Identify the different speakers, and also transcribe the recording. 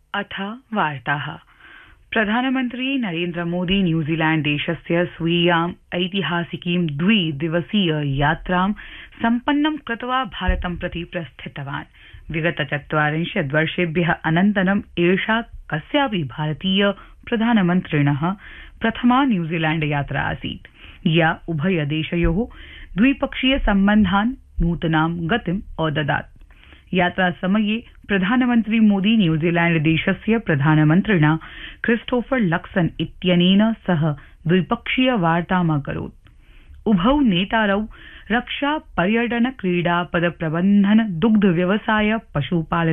Speaker 1: अथ वार्ताः। प्रधानमन्त्री नरेन्द्र मोदी न्यूजीलैण्ड देशस्य स्वीयाम् ऐतिहासिकीं द्विदिवसीय यात्रां सम्पन्नं कृत्वा भारतं प्रति प्रस्थितवान्। विगत 40 वर्षेभ्यः अनन्तरम् एषा कस्यापि भारतीय प्रधानमन्त्रिणः प्रथमा न्यूजीलैण्ड यात्रा आसीत्, या उभयदेशयोः द्विपक्षीय सम्बन्धान् नूतनां गतिम् अददात्। यात्रा समये प्रधानमन्त्री मोदी न्यूजीलैण्ड देशस्य प्रधानमन्त्रिणा क्रिस्टोफर लक्सन इत्यनेन सह द्विपक्षीय वार्ताम् अकरोत्। उभौ नेतारौ रक्षा, पर्यटन, क्रीडा, पद प्रबन्धन, दुग्ध व्यवसाय, पशुपालन